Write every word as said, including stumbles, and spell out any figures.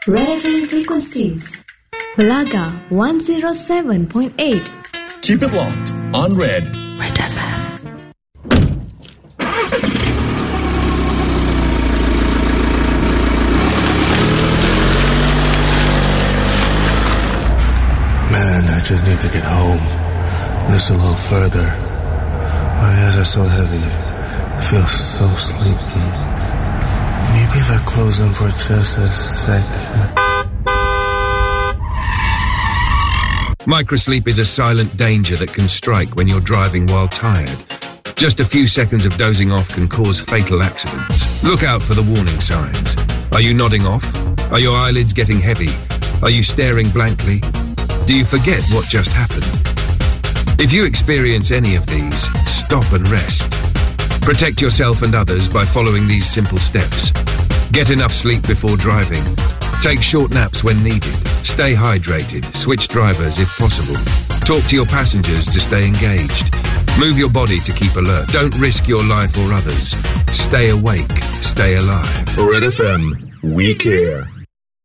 Red F M frequencies. Malaga one oh seven point eight. Keep it locked on Red. Red F M. Man, I just need to get home. Just a little further. My eyes are so heavy. I feel so sleepy. Maybe if I close them for just a second. Microsleep is a silent danger that can strike when you're driving while tired. Just a few seconds of dozing off can cause fatal accidents. Look out for the warning signs. Are you nodding off? Are your eyelids getting heavy? Are you staring blankly? Do you forget what just happened? If you experience any of these, stop and rest. Protect yourself and others by following these simple steps. Get enough sleep before driving. Take short naps when needed. Stay hydrated. Switch drivers if possible. Talk to your passengers to stay engaged. Move your body to keep alert. Don't risk your life or others. Stay awake. Stay alive. Red F M, we care.